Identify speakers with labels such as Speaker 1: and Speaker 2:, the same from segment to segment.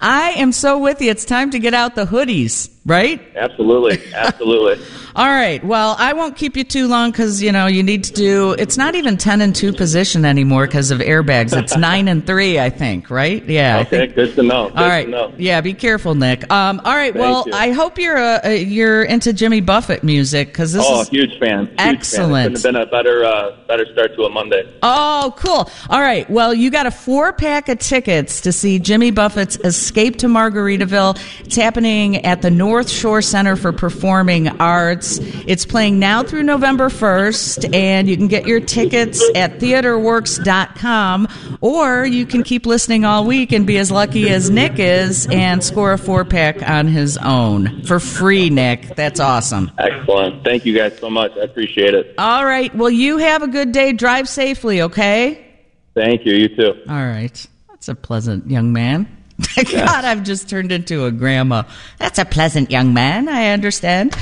Speaker 1: I am so with you. It's time to get out the hoodies, right?
Speaker 2: Absolutely.
Speaker 1: All right. Well, I won't keep you too long because, you need to do, it's not even 10 and 2 position anymore because of airbags. It's 9 and 3, I think, right? Yeah.
Speaker 2: Okay, good to know.
Speaker 1: All right. Yeah, be careful, Nick. All right. Well, I hope you're into Jimmy Buffett music because this is
Speaker 2: huge fan.
Speaker 1: Excellent.
Speaker 2: It couldn't have been a better start to a Monday.
Speaker 1: Oh, cool. All right. Well, you got a 4-pack of tickets to see Jimmy Buffett's Escape to Margaritaville. It's happening at the North Shore Center for Performing Arts. It's playing now through November 1st, and you can get your tickets at theaterworks.com, or you can keep listening all week and be as lucky as Nick is and score a 4-pack on his own for free, Nick. That's awesome.
Speaker 2: Excellent. Thank you guys so much. I appreciate it.
Speaker 1: All right. Well, you have a good day. Drive safely, okay?
Speaker 2: Thank you. You too.
Speaker 1: All right. That's a pleasant young man. God, I've just turned into a grandma. That's a pleasant young man. I understand.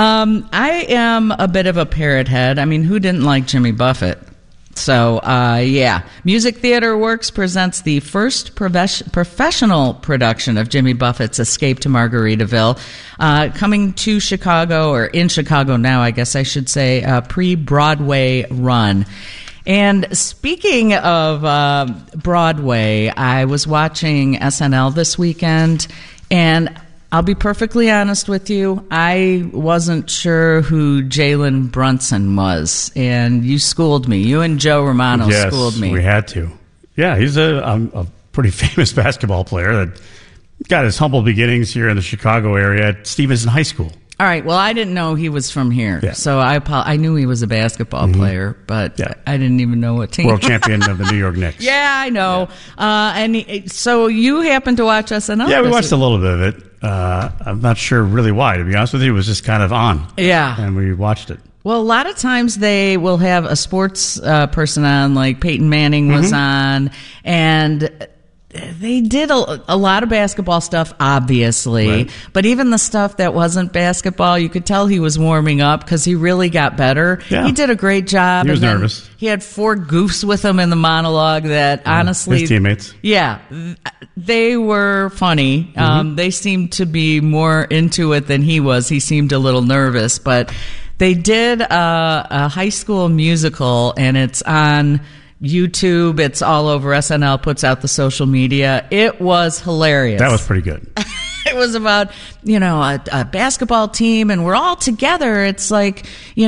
Speaker 1: I am a bit of a parrot head. I mean, who didn't like Jimmy Buffett? So, yeah. Music Theater Works presents the first professional production of Jimmy Buffett's Escape to Margaritaville, coming to Chicago, or in Chicago now, I guess I should say, pre-Broadway run. And speaking of Broadway, I was watching SNL this weekend, and I'll be perfectly honest with you, I wasn't sure who Jalen Brunson was, and you schooled me. You and Joe Romano schooled me.
Speaker 3: Yes, we had to. Yeah, he's a pretty famous basketball player that got his humble beginnings here in the Chicago area at Stevenson High School.
Speaker 1: All right. Well, I didn't know he was from here, so I knew he was a basketball player, but I didn't even know what team.
Speaker 3: World champion of the New York Knicks.
Speaker 1: Yeah, I know. Yeah. So you happened to watch SNL?
Speaker 3: Yeah, we watched a little bit of it. I'm not sure really why, to be honest with you. It was just kind of on.
Speaker 1: Yeah.
Speaker 3: And we watched it.
Speaker 1: Well, a lot of times they will have a sports person on, like Peyton Manning was on, and they did a lot of basketball stuff, obviously, right. But even the stuff that wasn't basketball, you could tell he was warming up because he really got better. Yeah. He did a great job.
Speaker 3: He was nervous.
Speaker 1: He had 4 goofs with him in the monologue that honestly...
Speaker 3: His teammates.
Speaker 1: Yeah, they were funny. They seemed to be more into it than he was. He seemed a little nervous, but they did a high school musical, and it's on YouTube. It's all over. SNL puts out the social media. It was hilarious.
Speaker 3: That was pretty good.
Speaker 1: It was about, a basketball team, and we're all together. It's like,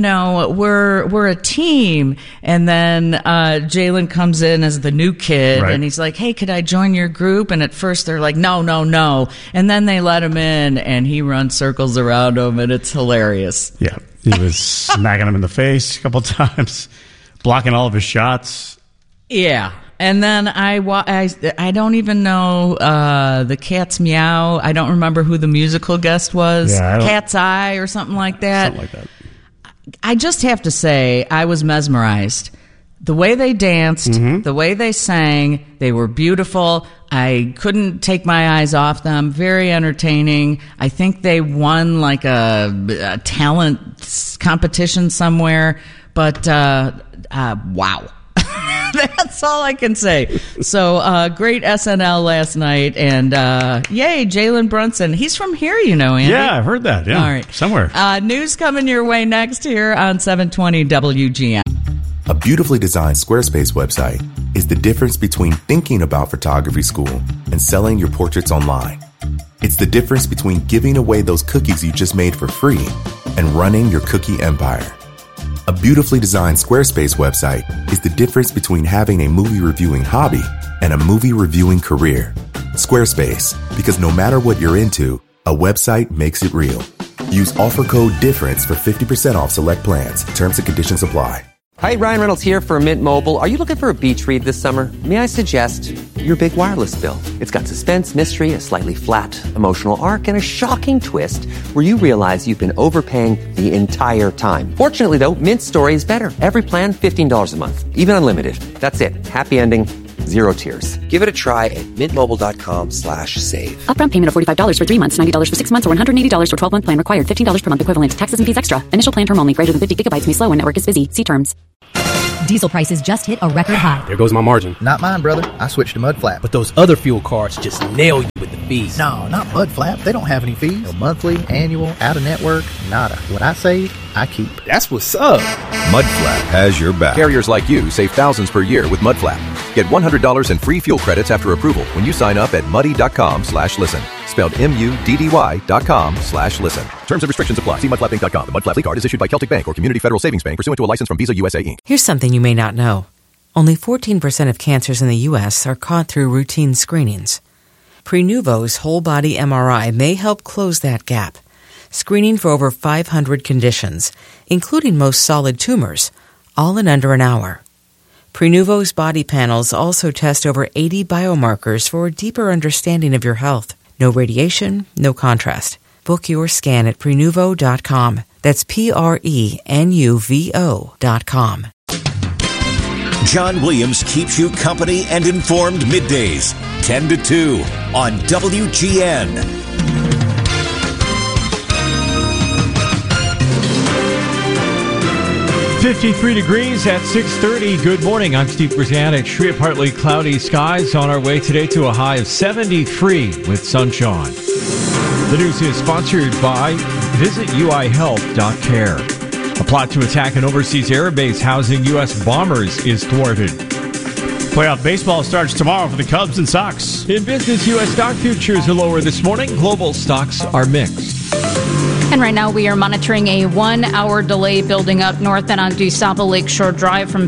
Speaker 1: we're a team. And then Jalen comes in as the new kid, right. And he's like, hey, could I join your group? And at first they're like, no. And then they let him in, and he runs circles around him, and it's hilarious.
Speaker 3: Yeah, he was smacking him in the face a couple times, blocking all of his shots.
Speaker 1: Yeah. And then I don't even know the Cat's Meow. I don't remember who the musical guest was. Yeah, Cat's Eye or something like that.
Speaker 3: Something like that.
Speaker 1: I just have to say, I was mesmerized. The way they danced, the way they sang, they were beautiful. I couldn't take my eyes off them. Very entertaining. I think they won like a talent competition somewhere. But wow. That's all I can say. So, great SNL last night, and yay, Jalen Brunson. He's from here, Andy.
Speaker 3: Yeah, I've heard that. Yeah, all right. Somewhere.
Speaker 1: News coming your way next here on 720 WGN.
Speaker 4: A beautifully designed Squarespace website is the difference between thinking about photography school and selling your portraits online. It's the difference between giving away those cookies you just made for free and running your cookie empire. A beautifully designed Squarespace website is the difference between having a movie reviewing hobby and a movie reviewing career. Squarespace, because no matter what you're into, a website makes it real. Use offer code DIFFERENCE for 50% off select plans. Terms and conditions apply.
Speaker 5: Hi, Ryan Reynolds here for Mint Mobile. Are you looking for a beach read this summer? May I suggest your big wireless bill? It's got suspense, mystery, a slightly flat, emotional arc, and a shocking twist where you realize you've been overpaying the entire time. Fortunately, though, Mint's story is better. Every plan, $15 a month. Even unlimited. That's it. Happy ending. Zero tears. Give it a try at mintmobile.com/save.
Speaker 6: Upfront payment of $45 for 3 months, $90 for 6 months, or $180 for 12-month plan required. $15 per month equivalent. Taxes and fees extra. Initial plan term only. Greater than 50 gigabytes may slow when network is busy. See terms.
Speaker 7: Diesel prices just hit a record high.
Speaker 8: There goes my margin.
Speaker 9: Not mine, brother. I switched to Mudflap.
Speaker 8: But those other fuel cards just nail you with the fees.
Speaker 9: No, not Mudflap. They don't have any fees. No monthly, annual, out-of-network, nada. What I save, I keep.
Speaker 8: That's what's up.
Speaker 10: Mudflap has your back. Carriers like you save thousands per year with Mudflap. Get $100 in free fuel credits after approval when you sign up at muddy.com/listen. Spelled MUDDY.com/listen. Terms and restrictions apply. See mudflapinc.com. The Mudflap card is issued by Celtic Bank or Community Federal Savings Bank pursuant to a license from Visa USA Inc.
Speaker 11: Here's something you may not know. Only 14% of cancers in the U.S. are caught through routine screenings. Prenuvo's whole body MRI may help close that gap. Screening for over 500 conditions, including most solid tumors, all in under an hour. Prenuvo's body panels also test over 80 biomarkers for a deeper understanding of your health. No radiation, no contrast. Book your scan at Prenuvo.com. That's Prenuvo.com.
Speaker 12: John Williams keeps you company and informed middays, 10 to 2 on WGN.
Speaker 13: 53 degrees at 6:30. Good morning. I'm Steve Grzanich. We have partly cloudy skies on our way today to a high of 73 with sunshine. The news is sponsored by VisitUIHealth.care. A plot to attack an overseas air base housing U.S. bombers is thwarted.
Speaker 3: Playoff baseball starts tomorrow for the Cubs and Sox.
Speaker 13: In business, U.S. stock futures are lower this morning. Global stocks are mixed.
Speaker 14: And right now we are monitoring a 1-hour delay building up northbound on DuSable Lakeshore Drive from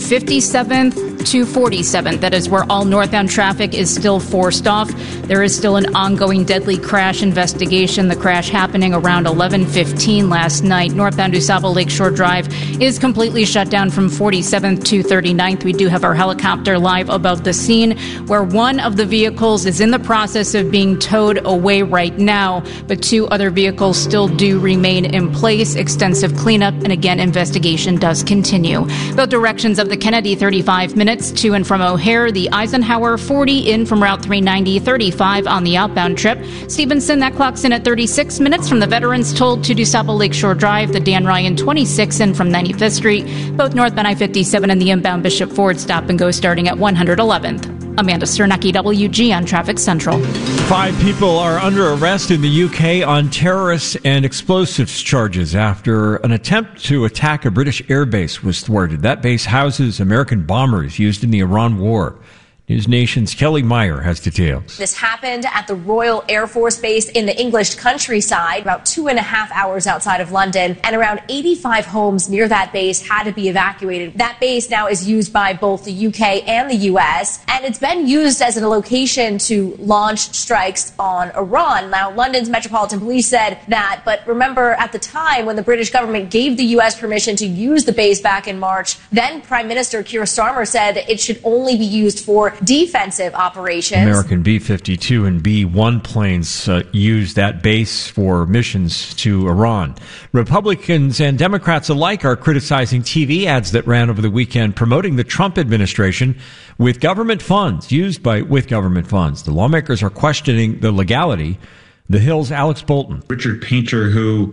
Speaker 14: 57th to 47th. That is where all northbound traffic is still forced off. There is still an ongoing deadly crash investigation. The crash happening around 11:15 last night. Northbound DuSable Lakeshore Drive is completely shut down from 47th to 39th. We do have our helicopter live above the scene where one of the vehicles is in the process of being towed away right now, but 2 other vehicles still do remain in place. Extensive cleanup, and again, investigation does continue. Both directions of the Kennedy, 35 minutes to and from O'Hare. The Eisenhower, 40 in from Route 390, 35 on the outbound trip. Stevenson, that clocks in at 36 minutes from the Veterans Toll to DuSable Lakeshore Drive. The Dan Ryan, 26 in from 95th Street. Both northbound I-57 and the inbound Bishop Ford stop and go starting at 111th. Amanda Cernecki, WGN Traffic Central.
Speaker 13: 5 people are under arrest in the UK on terrorist and explosives charges after an attempt to attack a British airbase was thwarted. That base houses American bombers used in the Iran war. News Nation's Kelly Meyer has details.
Speaker 15: This happened at the Royal Air Force Base in the English countryside, about 2.5 hours outside of London, and around 85 homes near that base had to be evacuated. That base now is used by both the UK and the US, and it's been used as a location to launch strikes on Iran. Now, London's Metropolitan Police said that, but remember at the time when the British government gave the US permission to use the base back in March, then Prime Minister Keir Starmer said that it should only be used for defensive operations.
Speaker 13: American B-52 and B-1 planes used that base for missions to Iran. Republicans and Democrats alike are criticizing TV ads that ran over the weekend promoting the Trump administration with government funds, with government funds. The lawmakers are questioning the legality. The Hill's Alex Bolton.
Speaker 16: Richard Painter, who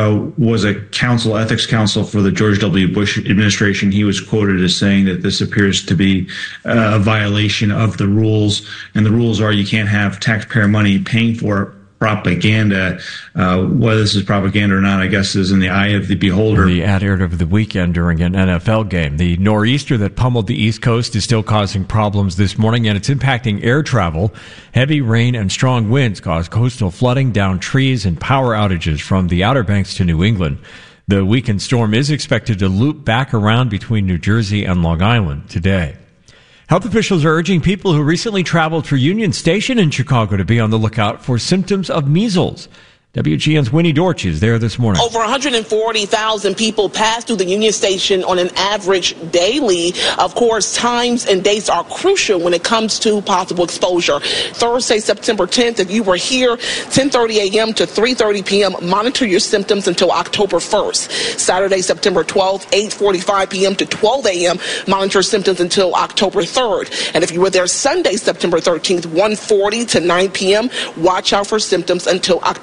Speaker 16: was a ethics counsel for the George W. Bush administration, he was quoted as saying that this appears to be a violation of the rules. And the rules are you can't have taxpayer money paying for propaganda. Whether this is propaganda or not, I guess, is in the eye of the beholder.
Speaker 13: The ad aired over the weekend during an NFL game. The nor'easter that pummeled the East Coast is still causing problems this morning, and it's impacting air travel. Heavy rain and strong winds caused coastal flooding, downed trees, and power outages from the Outer Banks to New England. The weekend storm is expected to loop back around between New Jersey and Long Island today. Health officials are urging people who recently traveled through Union Station in Chicago to be on the lookout for symptoms of measles. WGN's Winnie Dorch is there this morning.
Speaker 17: Over 140,000 people pass through the Union Station on an average daily. Of course, times and dates are crucial when it comes to possible exposure. Thursday, September 10th, if you were here, 10:30 a.m. to 3:30 p.m., monitor your symptoms until October 1st. Saturday, September 12th, 8:45 p.m. to 12 a.m., monitor symptoms until October 3rd. And if you were there Sunday, September 13th, 1:40 to 9 p.m., watch out for symptoms until October 4th.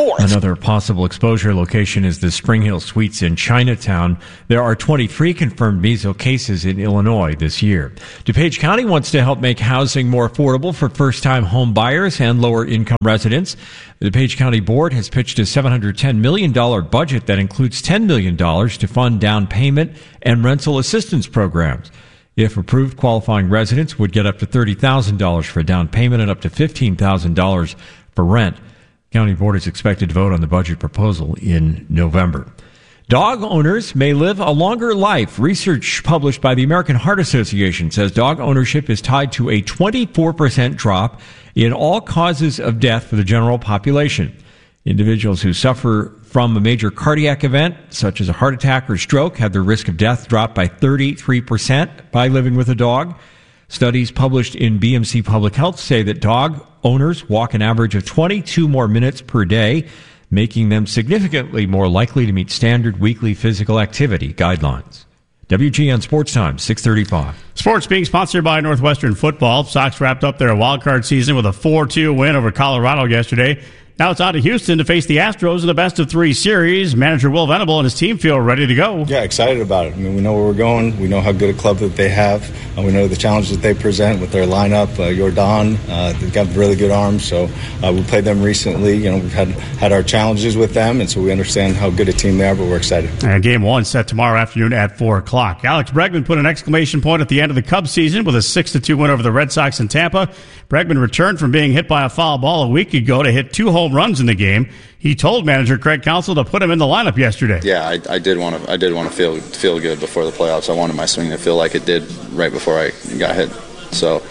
Speaker 17: 4th.
Speaker 13: Another possible exposure location is the Spring Hill Suites in Chinatown. There are 23 confirmed measles cases in Illinois this year. DuPage County wants to help make housing more affordable for first-time home buyers and lower-income residents. The DuPage County Board has pitched a $710 million budget that includes $10 million to fund down payment and rental assistance programs. If approved, qualifying residents would get up to $30,000 for a down payment and up to $15,000 for rent. County Board is expected to vote on the budget proposal in November. Dog owners may live a longer life. Research published by the American Heart Association says dog ownership is tied to a 24% drop in all causes of death for the general population. Individuals who suffer from a major cardiac event, such as a heart attack or stroke, have their risk of death dropped by 33% by living with a dog. Studies published in BMC Public Health say that dog owners walk an average of 22 more minutes per day, making them significantly more likely to meet standard weekly physical activity guidelines. WGN Sports Time, 6:35.
Speaker 3: Sports being sponsored by Northwestern Football. Sox wrapped up their wildcard season with a 4-2 win over Colorado yesterday. Now it's on to Houston to face the Astros in the best-of-3 series. Manager Will Venable and his team feel ready to go.
Speaker 18: Yeah, excited about it. I mean, we know where we're going. We know how good a club that they have. We know the challenges that they present with their lineup. Jordan, they've got really good arms. So we played them recently. You know, we've had our challenges with them, and so we understand how good a team they are, but we're excited.
Speaker 3: And game 1 set tomorrow afternoon at 4 o'clock. Alex Bregman put an exclamation point at the end of the Cubs season with a 6-2 win over the Red Sox in Tampa. Bregman returned from being hit by a foul ball a week ago to hit 2 home runs in the game. He told manager Craig Counsell to put him in the lineup yesterday.
Speaker 19: Yeah, I did want to feel good before the playoffs. I wanted my swing to feel like it did right before I got hit. So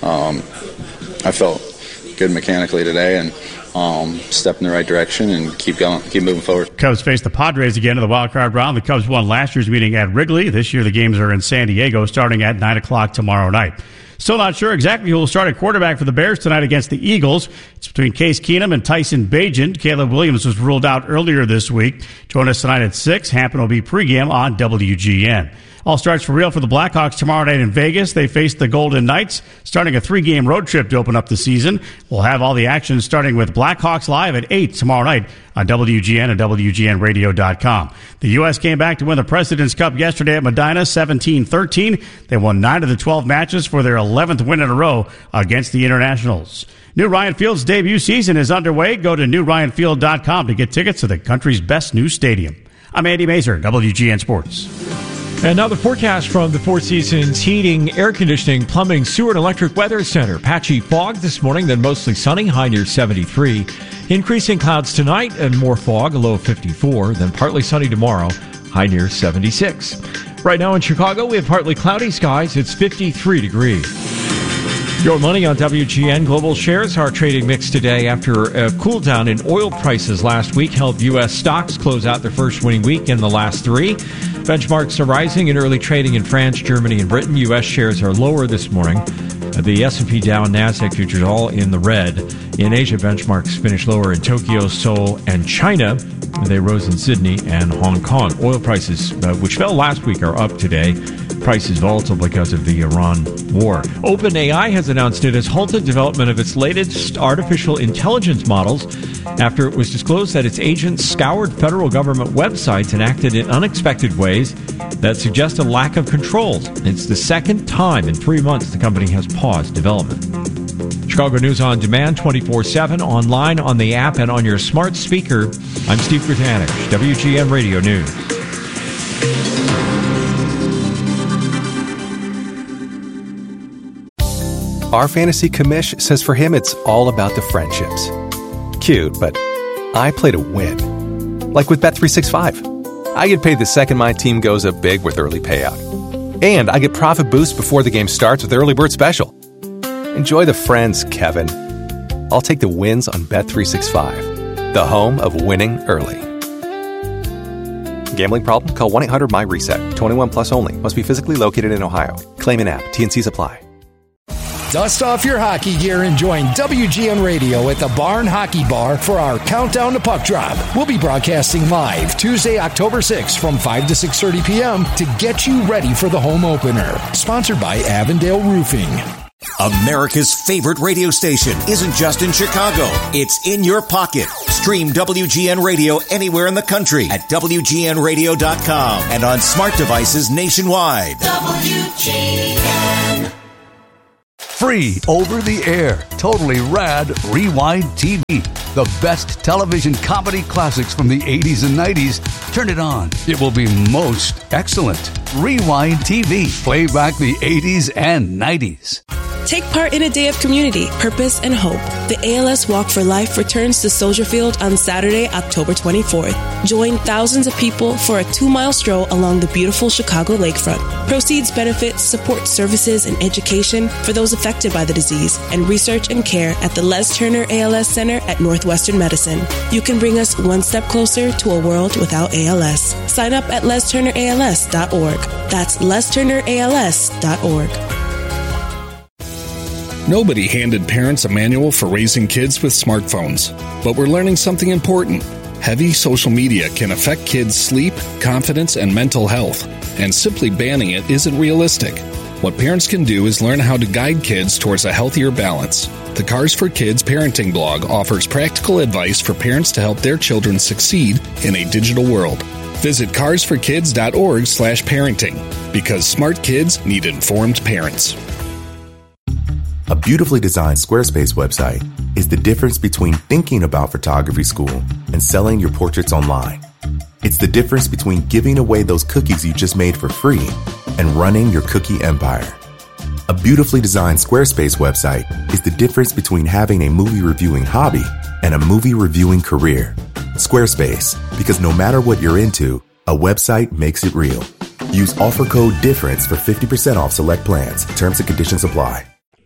Speaker 19: I felt good mechanically today and step in the right direction and keep moving forward.
Speaker 3: Cubs face the Padres again in the wild card round. The Cubs won last year's meeting at Wrigley. This year the games are in San Diego starting at 9 o'clock tomorrow night. Still not sure exactly who will start at quarterback for the Bears tonight against the Eagles. It's between Case Keenum and Tyson Bagent. Caleb Williams was ruled out earlier this week. Join us tonight at 6. Hampton will be pregame on WGN. All starts for real for the Blackhawks tomorrow night in Vegas. They face the Golden Knights, starting a 3-game road trip to open up the season. We'll have all the action starting with Blackhawks Live at 8 tomorrow night on WGN and WGNradio.com. The U.S. came back to win the President's Cup yesterday at Medina, 17-13. They won 9 of the 12 matches for their 11th win in a row against the Internationals. New Ryan Field's debut season is underway. Go to newryanfield.com to get tickets to the country's best new stadium. I'm Andy Mazer, WGN Sports.
Speaker 13: And now the forecast from the Four Seasons Heating, Air Conditioning, Plumbing, Sewer, and Electric Weather Center. Patchy fog this morning, then mostly sunny, high near 73. Increasing clouds tonight and more fog, a low of 54. Then partly sunny tomorrow, high near 76. Right now in Chicago, we have partly cloudy skies. It's 53 degrees. Your money on WGN. Global shares are trading mixed today after a cool down in oil prices last week helped U.S. stocks close out their first winning week in the last 3. Benchmarks are rising in early trading in France, Germany, and Britain. U.S. shares are lower this morning. The S&P Dow and NASDAQ futures all in the red. In Asia, benchmarks finished lower in Tokyo, Seoul, and China. They rose in Sydney and Hong Kong. Oil prices, which fell last week, are up today. Prices volatile because of the Iran war. OpenAI has announced it has halted development of its latest artificial intelligence models after it was disclosed that its agents scoured federal government websites and acted in unexpected ways that suggest a lack of controls. It's the second time in 3 months the company has paused development. Chicago News on Demand, 24/7, online, on the app, and on your smart speaker. I'm Steve Gratanich, WGN Radio News.
Speaker 20: Our fantasy commish says for him it's all about the friendships. Cute, but I play to win. Like with Bet365. I get paid the second my team goes up big with early payout. And I get profit boost before the game starts with Early Bird Special. Enjoy the friends, Kevin. I'll take the wins on Bet365, the home of winning early. Gambling problem? Call 1-800-MY-RESET. 21 plus only. Must be physically located in Ohio. Claim an app. T&Cs apply.
Speaker 21: Dust off your hockey gear and join WGN Radio at the Barn Hockey Bar for our Countdown to Puck Drop. We'll be broadcasting live Tuesday, October 6th from 5 to 6:30 p.m. to get you ready for the home opener. Sponsored by Avondale Roofing.
Speaker 12: America's favorite radio station isn't just in Chicago. It's in your pocket. Stream WGN Radio anywhere in the country at WGNradio.com and on smart devices nationwide.
Speaker 2: WGN. Free over the air, totally rad Rewind TV. The best television comedy classics from the 80s and 90s. Turn it on. It will be most excellent. Rewind TV. Play back the 80s and 90s.
Speaker 22: Take part in a day of community, purpose, and hope. The ALS Walk for Life returns to Soldier Field on Saturday, October 24th. Join thousands of people for a 2-mile stroll along the beautiful Chicago lakefront. Proceeds benefit support services and education for those affected by the disease and research and care at the Les Turner ALS Center at Northwestern Medicine. You can bring us one step closer to a world without ALS. Sign up at lesturnерals.org. That's lesturnерals.org.
Speaker 23: Nobody handed parents a manual for raising kids with smartphones, but we're learning something important. Heavy social media can affect kids' sleep, confidence, and mental health, and simply banning it isn't realistic. What parents can do is learn how to guide kids towards a healthier balance. The Cars for Kids parenting blog offers practical advice for parents to help their children succeed in a digital world. Visit carsforkids.org/parenting, because smart kids need informed parents.
Speaker 4: A beautifully designed Squarespace website is the difference between thinking about photography school and selling your portraits online. It's the difference between giving away those cookies you just made for free and running your cookie empire. A beautifully designed Squarespace website is the difference between having a movie reviewing hobby and a movie reviewing career. Squarespace, because no matter what you're into, a website makes it real. Use offer code DIFFERENCE for 50% off select plans. Terms and conditions apply.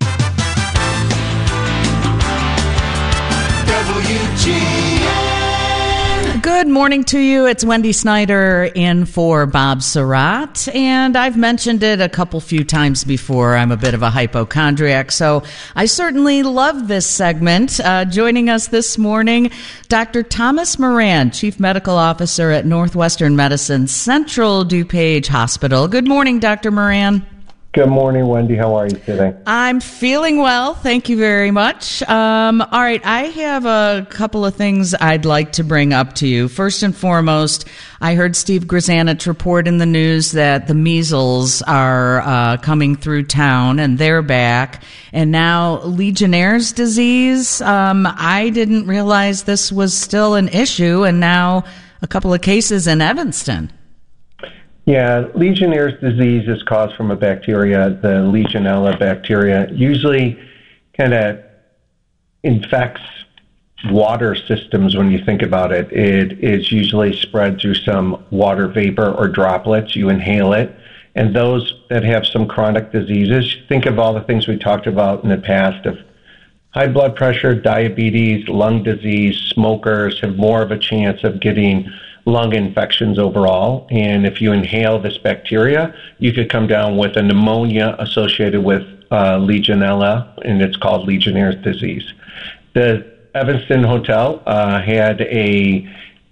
Speaker 1: Good morning to you. It's Wendy Snyder in for Bob Surratt. And I've mentioned it a few times before. I'm a bit of a hypochondriac, so I certainly love this segment. Joining us this morning, Dr. Thomas Moran, Chief Medical Officer at Northwestern Medicine Central DuPage Hospital. Good morning, Dr. Moran.
Speaker 24: Good morning, Wendy. How are you today?
Speaker 1: I'm feeling well. Thank you very much. All right. I have a couple of things I'd like to bring up to you. First and foremost, I heard Steve Grzanich report in the news that the measles are coming through town and they're back. And now Legionnaire's disease. I didn't realize this was still an issue, and now a couple of cases in Evanston.
Speaker 24: Yeah, Legionnaire's disease is caused from a bacteria, the Legionella bacteria. Usually kind of infects water systems when you think about it. It is usually spread through some water vapor or droplets. You inhale it. And those that have some chronic diseases, think of all the things we talked about in the past of high blood pressure, diabetes, lung disease. Smokers have more of a chance of getting lung infections overall. And if you inhale this bacteria, you could come down with a pneumonia associated with Legionella, and it's called Legionnaire's disease. The Evanston Hotel had a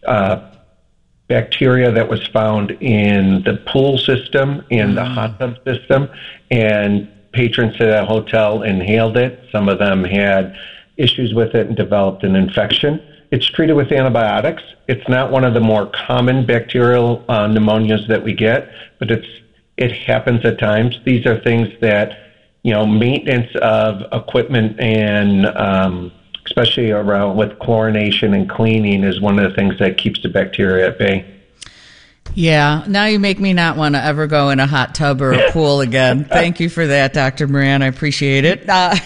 Speaker 24: bacteria that was found in the pool system, in the hot tub system, and patrons to that hotel inhaled it. Some of them had issues with it and developed an infection. It's treated with antibiotics. It's not one of the more common bacterial pneumonias that we get, but it happens at times. These are things that, maintenance of equipment and especially around with chlorination and cleaning is one of the things that keeps the bacteria at bay.
Speaker 1: Yeah, now you make me not want to ever go in a hot tub or a pool again. Thank you for that, Dr. Moran. I appreciate it.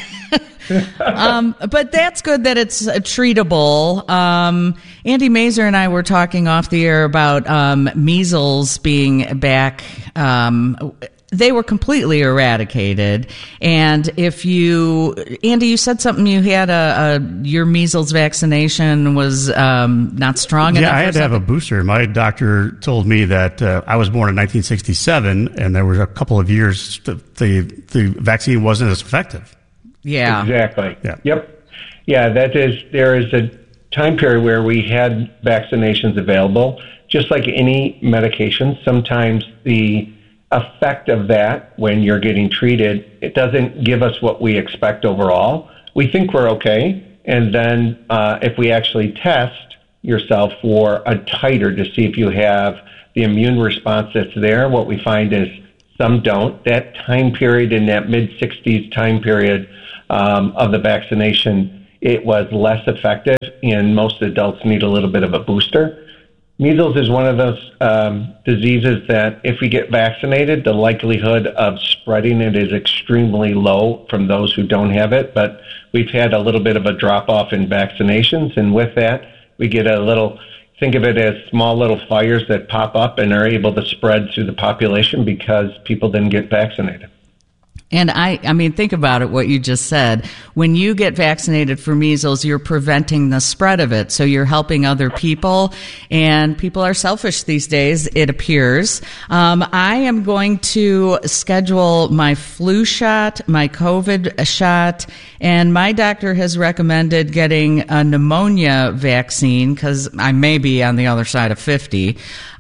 Speaker 1: But that's good that it's treatable. Andy Mazur and I were talking off the air about measles being back. They were completely eradicated. And Andy, you said something, you had your measles vaccination was not strong enough.
Speaker 3: Yeah, I had to have a booster. My doctor told me that I was born in 1967, and there was a couple of years the vaccine wasn't as effective.
Speaker 1: Yeah.
Speaker 24: Exactly.
Speaker 3: Yeah.
Speaker 24: Yep. Yeah, there is a time period where we had vaccinations available. Just like any medication, sometimes the effect of that when you're getting treated, it doesn't give us what we expect overall. We think we're okay, And then if we actually test yourself for a titer to see if you have the immune response that's there, what we find is some don't. That time period in that mid-60s time period of the vaccination, it was less effective, and most adults need a little bit of a booster. Measles is one of those diseases that if we get vaccinated, the likelihood of spreading it is extremely low from those who don't have it. But we've had a little bit of a drop-off in vaccinations, and with that, we get a little, think of it as small little fires that pop up and are able to spread through the population because people didn't get vaccinated.
Speaker 1: And I mean, think about it, what you just said. When you get vaccinated for measles, you're preventing the spread of it. So you're helping other people, and people are selfish these days, it appears. I am going to schedule my flu shot, my COVID shot, and my doctor has recommended getting a pneumonia vaccine because I may be on the other side of 50.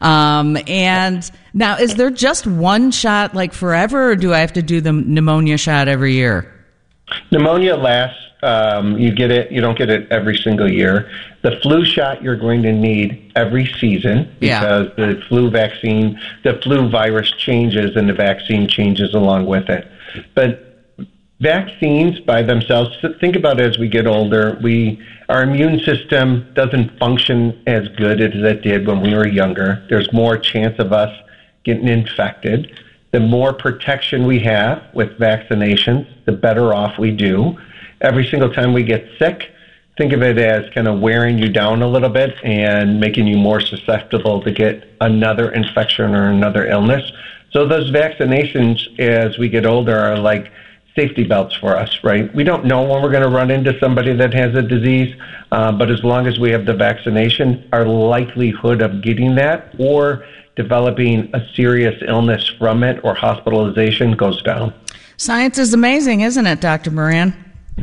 Speaker 1: And now, is there just one shot like forever, or do I have to do the pneumonia shot every year?
Speaker 24: Pneumonia lasts. You get it. You don't get it every single year. The flu shot you're going to need every season because the flu vaccine, the flu virus changes and the vaccine changes along with it. But vaccines by themselves, think about it as we get older, our immune system doesn't function as good as it did when we were younger. There's more chance of us getting infected. The more protection we have with vaccinations, the better off we do. Every single time we get sick, think of it as kind of wearing you down a little bit and making you more susceptible to get another infection or another illness. So those vaccinations as we get older are like safety belts for us, right? We don't know when we're going to run into somebody that has a disease, but as long as we have the vaccination, our likelihood of getting that or developing a serious illness from it or hospitalization goes down.
Speaker 1: Science is amazing, isn't it, Dr. Moran?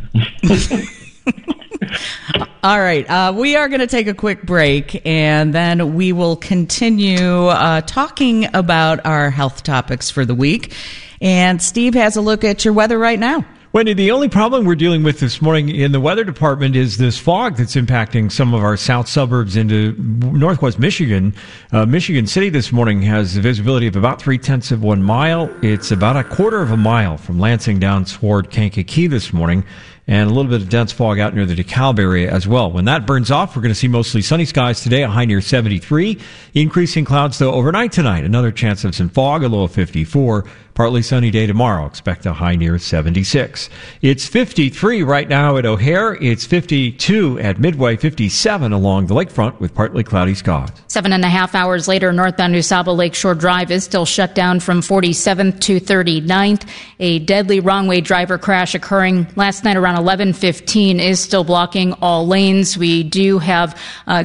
Speaker 1: All right. We are going to take a quick break, and then we will continue talking about our health topics for the week. And Steve has a look at your weather right now.
Speaker 13: Wendy, the only problem we're dealing with this morning in the weather department is this fog that's impacting some of our south suburbs into northwest Michigan. Michigan City this morning has a visibility of about 0.3 of 1 mile. It's about a quarter of a mile from Lansing down toward Kankakee this morning, and a little bit of dense fog out near the DeKalb area as well. When that burns off, we're going to see mostly sunny skies today, a high near 73. Increasing clouds, though, overnight tonight. Another chance of some fog, a low of 54. Partly sunny day tomorrow. Expect a high near 76. It's 53 right now at O'Hare. It's 52 at Midway, 57 along the lakefront with partly cloudy skies.
Speaker 14: 7.5 hours later, northbound Usaba Lakeshore Drive is still shut down from 47th to 39th. A deadly wrong-way driver crash occurring last night around 11:15 is still blocking all lanes. We do have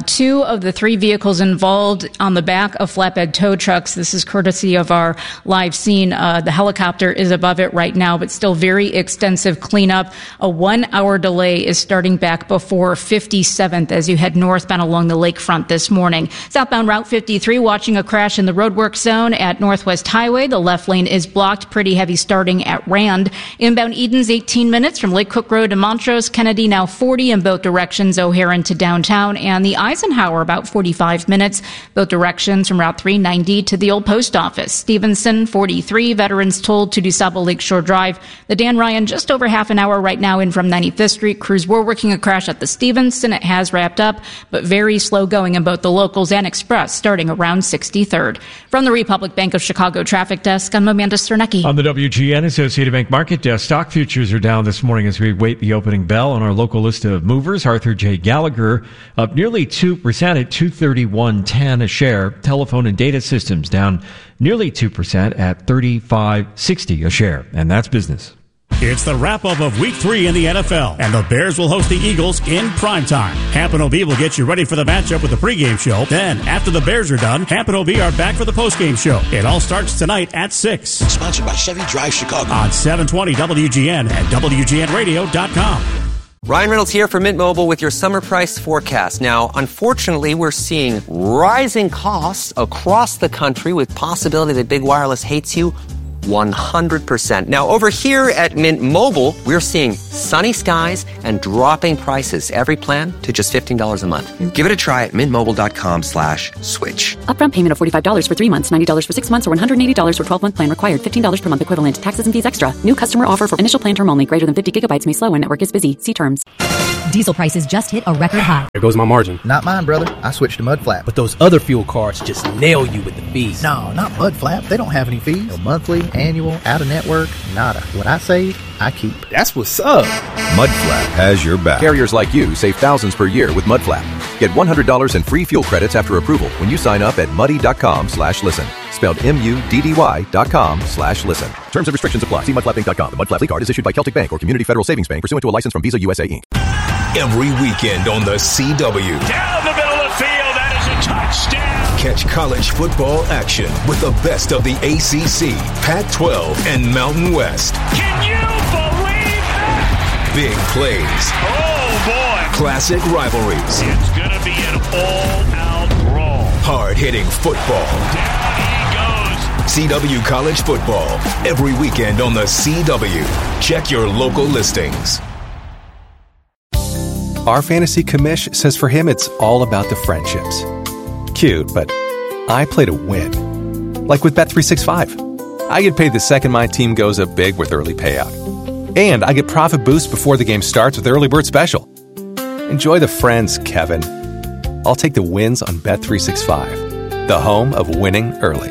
Speaker 14: 2 of the 3 vehicles involved on the back of flatbed tow trucks. This is courtesy of our live scene. The helicopter is above it right now, but still very extensive cleanup. A 1-hour delay is starting back before 57th as you head northbound along the lakefront this morning. Southbound Route 53 watching a crash in the roadwork zone at Northwest Highway. The left lane is blocked, pretty heavy starting at Rand. Inbound Edens 18 minutes from Lake Cook Road to Montrose. Kennedy now 40 in both directions, O'Hare into downtown. And the Eisenhower about 45 minutes, both directions from Route 390 to the old post office. Stevenson 43, veterans told to DuSable Lakeshore Drive. The Dan Ryan just over half an hour right now in from 95th Street. Crews were working a crash at the Stevenson. It has wrapped up, but very slow going in both the locals and express starting around 63rd. From the Republic Bank of Chicago traffic desk, I'm Amanda Sternecki.
Speaker 13: On the WGN Associated Bank market desk, stock futures are down this morning as we wait the opening bell on our local list of movers. Arthur J. Gallagher up nearly 2% at $231.10 a share. Telephone and data systems down nearly 2% at $35.60 a share. And that's business.
Speaker 3: It's the wrap-up of Week 3 in the NFL, and the Bears will host the Eagles in primetime. Hamp and OB will get you ready for the matchup with the pregame show. Then, after the Bears are done, Hamp and OB are back for the postgame show. It all starts tonight at 6.
Speaker 5: Sponsored by Chevy Drive Chicago.
Speaker 3: On 720 WGN and WGNradio.com.
Speaker 6: Ryan Reynolds here for Mint Mobile with your summer price forecast. Now, unfortunately, we're seeing rising costs across the country with possibility that big wireless hates you 100%. Now, over here at Mint Mobile, we're seeing sunny skies and dropping prices. Every plan to just $15 a month. Give it a try at mintmobile.com/switch.
Speaker 7: Upfront payment of $45 for 3 months, $90 for 6 months, or $180 for 12-month plan required. $15 per month equivalent. Taxes and fees extra. New customer offer for initial plan term only. Greater than 50 gigabytes may slow when network is busy. See terms.
Speaker 8: Diesel prices just hit a record high.
Speaker 9: There goes my margin.
Speaker 10: Not mine, brother. I switched to Mudflap.
Speaker 9: But those other fuel cards just nail you with the fees.
Speaker 10: No, not Mudflap. They don't have any fees. No monthly, annual, out-of-network, nada. What I save, I keep.
Speaker 9: That's what's up.
Speaker 25: Mudflap has your back. Carriers like you save thousands per year with Mudflap. Get $100 in free fuel credits after approval when you sign up at muddy.com/listen. Spelled MUDDY.com/listen. Terms and restrictions apply. See mudflapinc.com. The Mudflap card is issued by Celtic Bank or Community Federal Savings Bank pursuant to a license from Visa USA Inc.
Speaker 12: Every weekend on the CW.
Speaker 26: Down the middle of the field, that is a touchdown.
Speaker 12: Catch college football action with the best of the ACC, Pac-12, and Mountain West.
Speaker 26: Can you believe that?
Speaker 12: Big plays.
Speaker 26: Oh, boy.
Speaker 12: Classic rivalries.
Speaker 26: It's going to be an all-out brawl.
Speaker 12: Hard-hitting football.
Speaker 26: Down he goes.
Speaker 12: CW College Football. Every weekend on the CW. Check your local listings.
Speaker 20: Our fantasy commish says for him it's all about the friendships. Cute, but I play to win. Like with Bet365. I get paid the second my team goes up big with early payout. And I get profit boost before the game starts with Early Bird Special. Enjoy the friends, Kevin. I'll take the wins on Bet365. The home of winning early.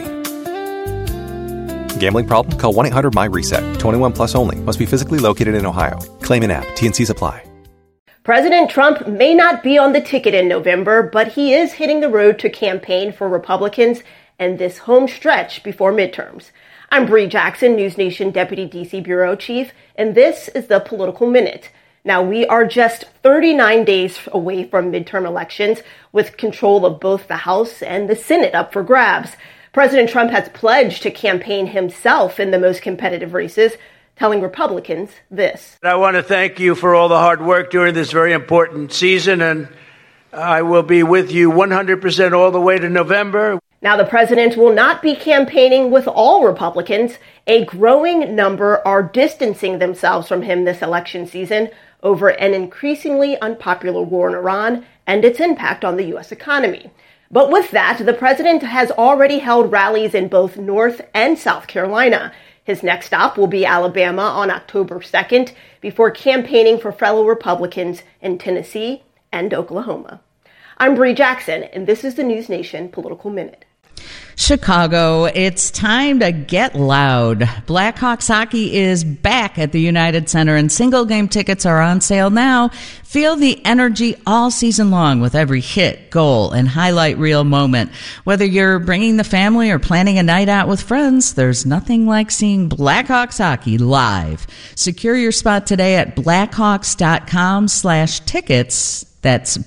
Speaker 20: Gambling problem? Call 1-800-MY-RESET. 21 plus only. Must be physically located in Ohio. Claim in app. T&Cs apply.
Speaker 27: President Trump may not be on the ticket in November, but he is hitting the road to campaign for Republicans and this home stretch before midterms. I'm Bree Jackson, News Nation Deputy D.C. Bureau Chief, and this is the Political Minute. Now, we are just 39 days away from midterm elections, with control of both the House and the Senate up for grabs. President Trump has pledged to campaign himself in the most competitive races, telling Republicans this.
Speaker 28: I want to thank you for all the hard work during this very important season, and I will be with you 100% all the way to November.
Speaker 27: Now, the president will not be campaigning with all Republicans. A growing number are distancing themselves from him this election season over an increasingly unpopular war in Iran and its impact on the U.S. economy. But with that, the president has already held rallies in both North and South Carolina. His next stop will be Alabama on October 2nd before campaigning for fellow Republicans in Tennessee and Oklahoma. I'm Bree Jackson, and this is the News Nation Political Minute.
Speaker 1: Chicago, it's time to get loud. Blackhawks hockey is back at the United Center, and single game tickets are on sale now. Feel the energy all season long with every hit, goal, and highlight reel moment. Whether you're bringing the family or planning a night out with friends, there's nothing like seeing Blackhawks hockey live. Secure your spot today at blackhawks.com/tickets. That's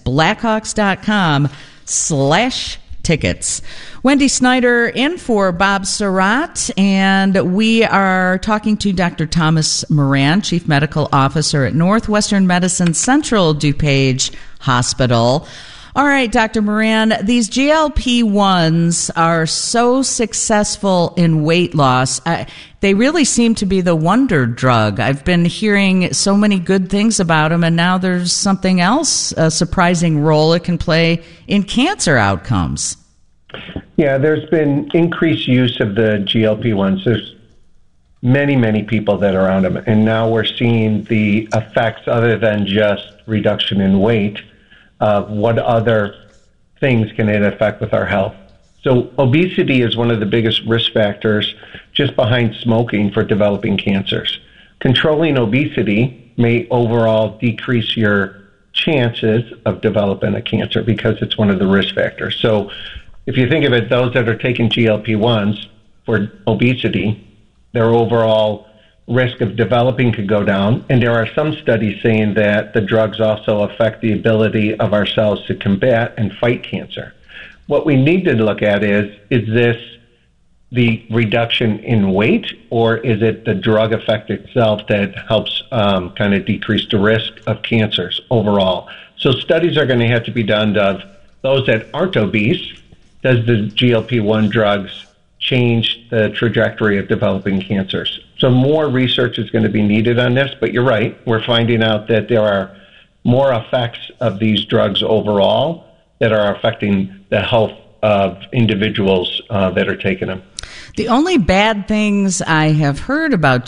Speaker 1: blackhawks.com/tickets. Wendy Snyder in for Bob Surratt, and we are talking to Dr. Thomas Moran, Chief Medical Officer at Northwestern Medicine Central DuPage Hospital. All right, Dr. Moran, these GLP-1s are so successful in weight loss. They really seem to be the wonder drug. I've been hearing so many good things about them, and now there's something else, a surprising role it can play in cancer outcomes.
Speaker 24: Yeah, there's been increased use of the GLP-1s. There's many people that are on them, and now we're seeing the effects other than just reduction in weight of what other things can it affect with our health. So obesity is one of the biggest risk factors just behind smoking for developing cancers. Controlling obesity may overall decrease your chances of developing a cancer because it's one of the risk factors. So if you think of it, those that are taking GLP-1s for obesity, their overall risk of developing could go down. And there are some studies saying that the drugs also affect the ability of our cells to combat and fight cancer. What we need to look at is this the reduction in weight, or is it the drug effect itself that helps kind of decrease the risk of cancers overall? So studies are going to have to be done of those that aren't obese. Does the GLP-1 drugs change the trajectory of developing cancers. So more research is going to be needed on this, but you're right. We're finding out that there are more effects of these drugs overall that are affecting the health of individuals that are taking them.
Speaker 1: The only bad things I have heard about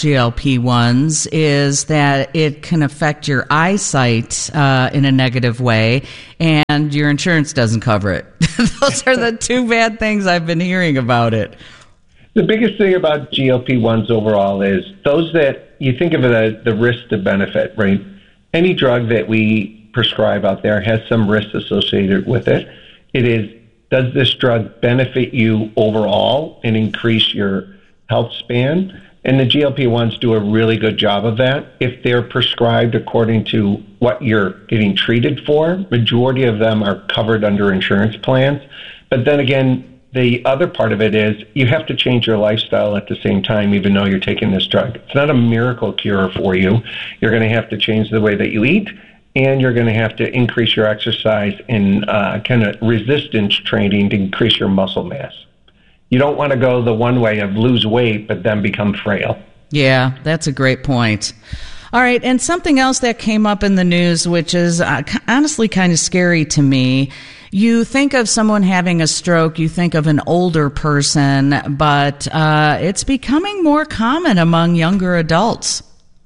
Speaker 1: GLP-1s is that it can affect your eyesight in a negative way, and your insurance doesn't cover it. Those are the two bad things I've been hearing about it.
Speaker 24: The biggest thing about GLP-1s overall is those that you think of the risk to benefit, right? Any drug that we prescribe out there has some risk associated with it. It is, does this drug benefit you overall and increase your health span? And the GLP-1s do a really good job of that. If they're prescribed according to what you're getting treated for, majority of them are covered under insurance plans. But then again, the other part of it is you have to change your lifestyle at the same time, even though you're taking this drug. It's not a miracle cure for you. You're going to have to change the way that you eat, and you're going to have to increase your exercise and kind of resistance training to increase your muscle mass. You don't want to go the one way of lose weight, but then become frail.
Speaker 1: Yeah, that's a great point. All right, and something else that came up in the news, which is honestly kind of scary to me. You think of someone having a stroke, you think of an older person, but it's becoming more common among younger adults.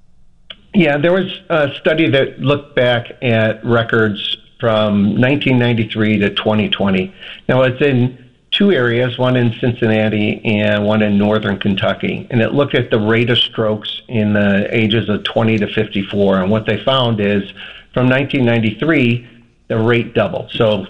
Speaker 24: Yeah, there was a study that looked back at records from 1993 to 2020. Now, it's in two areas, one in Cincinnati and one in northern Kentucky. And it looked at the rate of strokes in the ages of 20 to 54. And what they found is from 1993, the rate doubled. So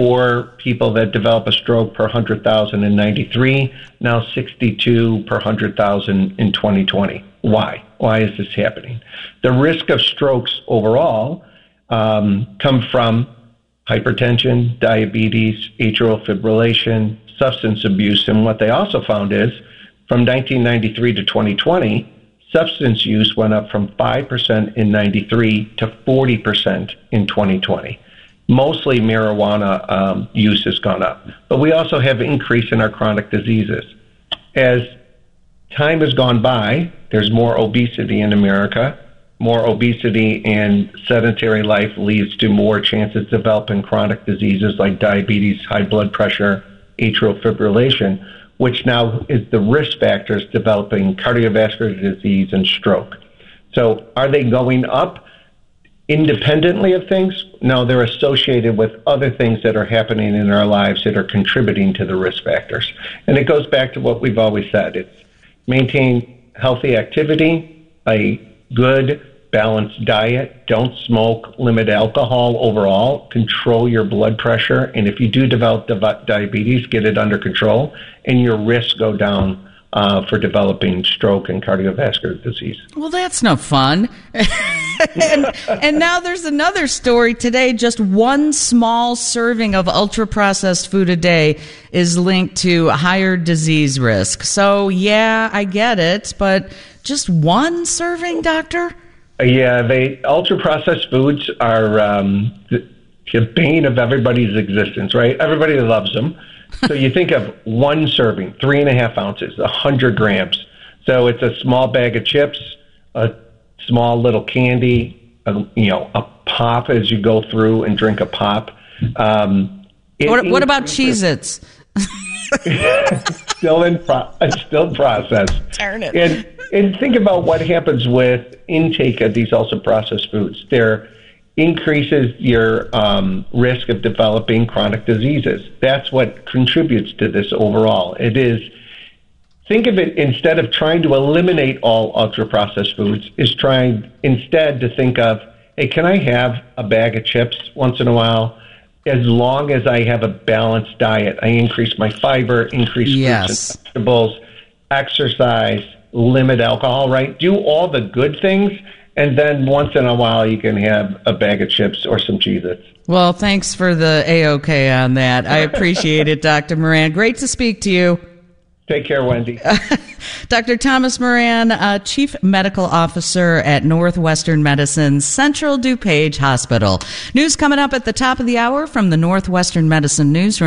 Speaker 24: 34 people that develop a stroke per 100,000 in 93, now 62 per 100,000 in 2020. Why? Why is this happening? The risk of strokes overall come from hypertension, diabetes, atrial fibrillation, substance abuse. And what they also found is from 1993 to 2020, substance use went up from 5% in 93 to 40% in 2020. Mostly marijuana use has gone up. But we also have an increase in our chronic diseases. As time has gone by, there's more obesity in America. More obesity and sedentary life leads to more chances of developing chronic diseases like diabetes, high blood pressure, atrial fibrillation, which now is the risk factors developing cardiovascular disease and stroke. So are they going up independently of things? No, they're associated with other things that are happening in our lives that are contributing to the risk factors. And it goes back to what we've always said. It's maintain healthy activity, a good balanced diet, don't smoke, limit alcohol overall, control your blood pressure, and if you do develop diabetes, get it under control, and your risks go down for developing stroke and cardiovascular disease.
Speaker 1: Well, that's no fun. and now there's another story today. Just one small serving of ultra-processed food a day is linked to higher disease risk. So, yeah, I get it, but just one serving, doctor?
Speaker 24: Yeah, ultra-processed foods are the bane of everybody's existence, right? Everybody loves them. So you think of one serving, 3.5 ounces, 100 grams. So it's a small bag of chips, a small little candy, a pop as you go through and drink a pop.
Speaker 1: What about Cheez-Its?
Speaker 24: still processed.
Speaker 1: Darn it.
Speaker 24: And think about what happens with intake of these ultra-processed foods. There increases your risk of developing chronic diseases. That's what contributes to this overall. It is, think of it, instead of trying to eliminate all ultra-processed foods, is trying instead to think of, hey, can I have a bag of chips once in a while? As long as I have a balanced diet, I increase my fiber, increase fruits and vegetables, exercise, limit alcohol, right? Do all the good things, and then once in a while you can have a bag of chips or some Cheez-Its.
Speaker 1: Well, thanks for the A-OK on that. I appreciate it, Dr. Moran. Great to speak to you.
Speaker 24: Take care, Wendy.
Speaker 1: Dr. Thomas Moran, Chief Medical Officer at Northwestern Medicine's Central DuPage Hospital. News coming up at the top of the hour from the Northwestern Medicine Newsroom.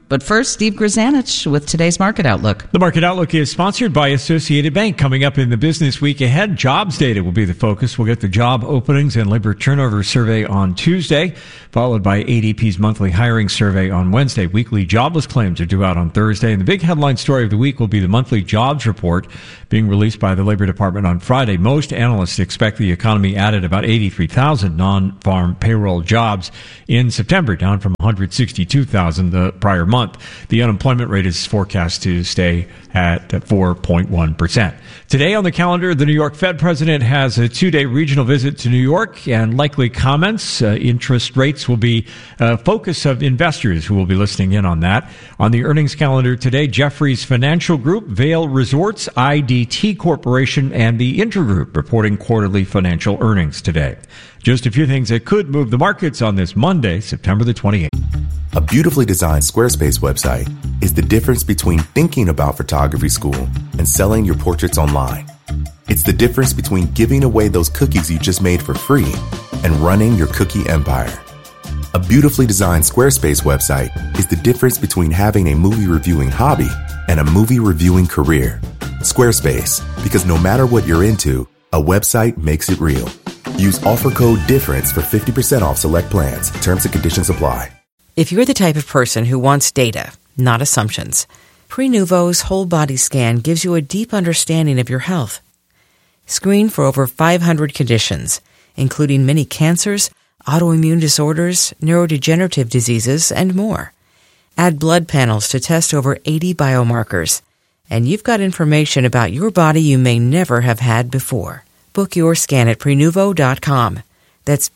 Speaker 1: But first, Steve Grzanich with today's Market Outlook.
Speaker 13: The Market Outlook is sponsored by Associated Bank. Coming up in the business week ahead, jobs data will be the focus. We'll get the job openings and labor turnover survey on Tuesday, followed by ADP's monthly hiring survey on Wednesday. Weekly jobless claims are due out on Thursday. And the big headline story of the week will be the monthly jobs report being released by the Labor Department on Friday. Most analysts expect the economy added about 83,000 non-farm payroll jobs in September, down from 162,000 the prior month. The unemployment rate is forecast to stay at 4.1%. Today on the calendar, the New York Fed president has a 2-day regional visit to New York and likely comments. Interest rates will be a focus of investors who will be listening in on that. On the earnings calendar today, Jefferies Financial Group, Vail Resorts, IDT Corporation, and the Intergroup reporting quarterly financial earnings today. Just a few things that could move the markets on this Monday, September the 28th.
Speaker 4: A beautifully designed Squarespace website is the difference between thinking about photography school and selling your portraits online. It's the difference between giving away those cookies you just made for free and running your cookie empire. A beautifully designed Squarespace website is the difference between having a movie reviewing hobby and a movie reviewing career. Squarespace, because no matter what you're into, a website makes it real. Use offer code DIFFERENCE for 50% off select plans. Terms and conditions apply.
Speaker 2: If you're the type of person who wants data, not assumptions, Prenuvo's whole body scan gives you a deep understanding of your health. Screen for over 500 conditions, including many cancers, autoimmune disorders, neurodegenerative diseases, and more. Add blood panels to test over 80 biomarkers. And you've got information about your body you may never have had before. Book your scan at Prenuvo.com. That's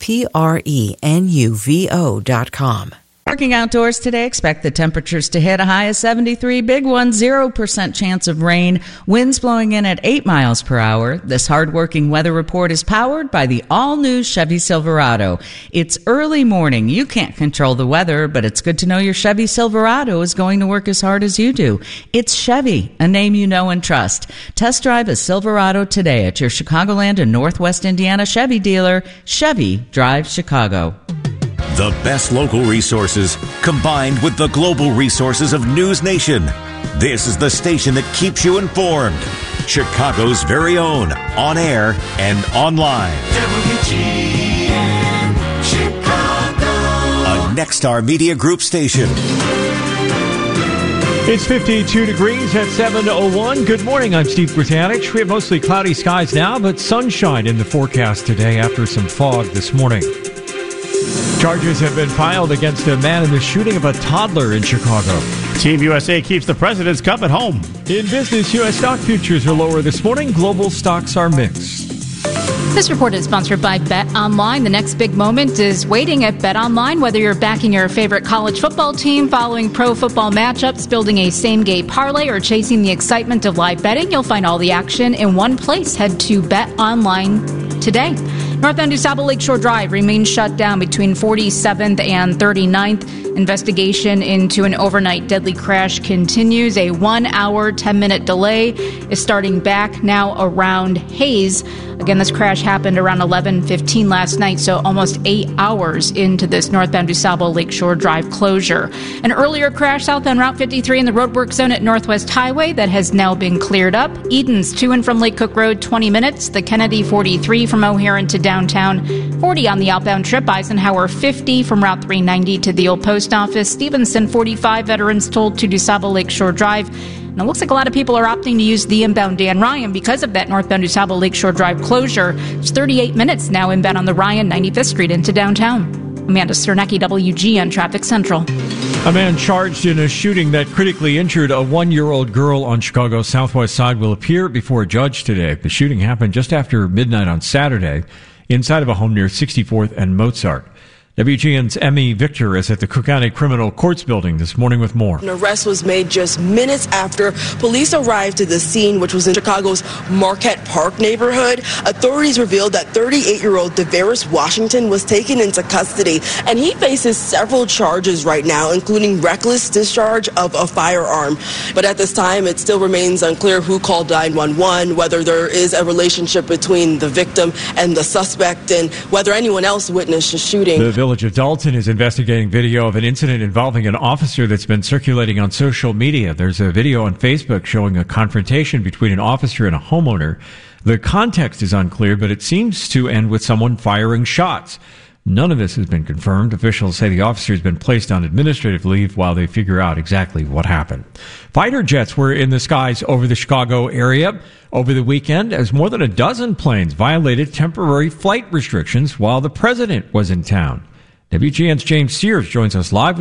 Speaker 2: Prenuvo.com.
Speaker 1: Working outdoors today, expect the temperatures to hit a high of 73, big one, 0% chance of rain, winds blowing in at 8 miles per hour. This hard-working weather report is powered by the all-new Chevy Silverado. It's early morning. You can't control the weather, but it's good to know your Chevy Silverado is going to work as hard as you do. It's Chevy, a name you know and trust. Test drive a Silverado today at your Chicagoland and Northwest Indiana Chevy dealer. Chevy Drive Chicago.
Speaker 12: The best local resources combined with the global resources of News Nation. This is the station that keeps you informed. Chicago's very own, on air and online. WGN Chicago. A Nexstar Media Group station.
Speaker 13: It's 52 degrees at 7:01. Good morning, I'm Steve Grzanich. We have mostly cloudy skies now, but sunshine in the forecast today after some fog this morning. Charges have been filed against a man in the shooting of a toddler in Chicago.
Speaker 3: Team USA keeps the President's Cup at home.
Speaker 13: In business, U.S. stock futures are lower this morning. Global stocks are mixed.
Speaker 14: This report is sponsored by Bet Online. The next big moment is waiting at Bet Online. Whether you're backing your favorite college football team, following pro football matchups, building a same-game parlay, or chasing the excitement of live betting, you'll find all the action in one place. Head to Bet Online today. Northbound DuSable Lakeshore Drive remains shut down between 47th and 39th. Investigation into an overnight deadly crash continues. A 1-hour, 10-minute delay is starting back now around Hayes. Again, this crash happened around 11:15 last night, so almost 8 hours into this northbound DuSable Lakeshore Drive closure. An earlier crash south on Route 53 in the roadwork zone at Northwest Highway that has now been cleared up. Edens to and from Lake Cook Road, 20 minutes. The Kennedy 43 from O'Hare into downtown, 40 on the outbound trip. Eisenhower 50 from Route 390 to the old post office. Stevenson 45, veterans told to DuSable Lakeshore Drive. And it looks like a lot of people are opting to use the inbound Dan Ryan because of that northbound DuSable Lakeshore Drive closure. It's 38 minutes now inbound on the Ryan, 95th Street into downtown. Amanda Cernecki, WGN Traffic Central.
Speaker 13: A man charged in a shooting that critically injured a 1-year-old girl on Chicago's southwest side will appear before a judge today. The shooting happened just after midnight on Saturday inside of a home near 64th and Mozart. WGN's Emmy Victor is at the Cook County Criminal Courts building this morning with more.
Speaker 11: An arrest was made just minutes after police arrived to the scene, which was in Chicago's Marquette Park neighborhood. Authorities revealed that 38-year-old DeVaris Washington was taken into custody, and he faces several charges right now, including reckless discharge of a firearm. But at this time, it still remains unclear who called 911, whether there is a relationship between the victim and the suspect, and whether anyone else witnessed the shooting.
Speaker 13: The village of Dalton is investigating video of an incident involving an officer that's been circulating on social media. There's a video on Facebook showing a confrontation between an officer and a homeowner. The context is unclear, but it seems to end with someone firing shots. None of this has been confirmed. Officials say the officer has been placed on administrative leave while they figure out exactly what happened. Fighter jets were in the skies over the Chicago area over the weekend as more than a dozen planes violated temporary flight restrictions while the president was in town. WGN's James Sears joins us live